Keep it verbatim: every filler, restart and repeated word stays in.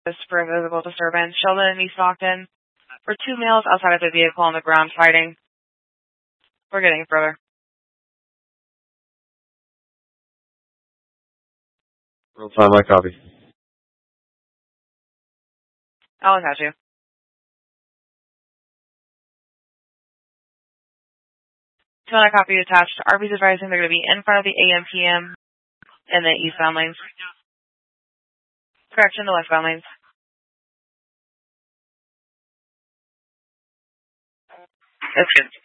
for a physical disturbance. Sheldon and East Stockton. For two males outside of the vehicle on the ground fighting. We're getting further. Real time, I copy. I'll attach you. So I copy attached. R B's advising they're going to be in front of the A M P M in the eastbound lanes. Correction, the westbound lanes. That's good.